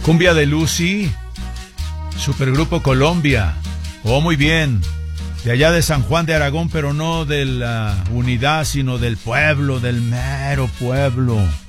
Cumbia de Lucy, Supergrupo Colombia. Oh, muy bien. De allá de San Juan de Aragón, pero no de la unidad, sino del pueblo, del mero pueblo.